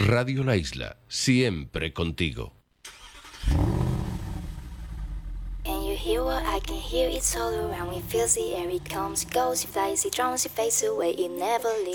Radio La Isla, siempre contigo. Can you hear what I can hear? It's all around. We feel the air, it comes, it goes, it flies, it drowns, it fades away, it never leaves.